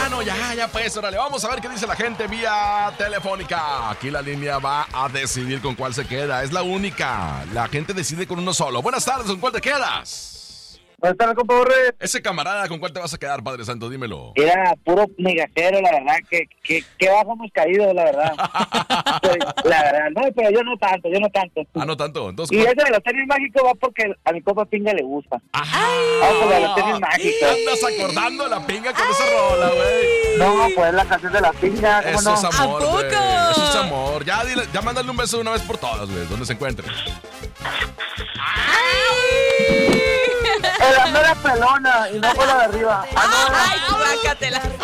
mano, ya pues, órale, vamos a ver qué dice la gente vía telefónica. Aquí la línea va a decidir con cuál se queda, es la única. La gente decide con uno solo. Buenas tardes, ¿con cuál te quedas? Buenas tardes, compa Borre. Ese camarada, ¿con cuál te vas a quedar, Padre Santo? Dímelo. Era puro migajero, la verdad, que bajo hemos caído, la verdad. La verdad, no, pero yo no tanto. Ah, no tanto, entonces. Y ese de los tenis mágicos va porque a mi compa Pinga le gusta. Ajá. Vamos a los tenis mágicos. Andas acordando la pinga con esa rola, güey. No, pues la canción de la Pinga, ¿cómo Eso no? es amor, ¿A poco? güey. Eso es amor. Ya mándale un beso de una vez por todas, güey, donde se encuentre. La mera pelona y no por la de arriba. Ay, guácatela.